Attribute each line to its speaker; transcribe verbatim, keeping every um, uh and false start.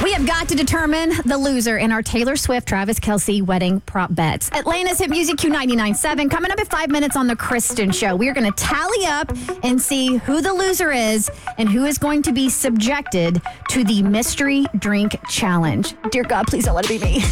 Speaker 1: We have got to determine the loser in our Taylor Swift, Travis Kelce wedding prop bets. Atlanta's Hit Music Q ninety-nine point seven coming up at five minutes on The Kristen Show. We are going to tally up and see who the loser is and who is going to be subjected to the mystery drink challenge. Dear God, please don't let it be me.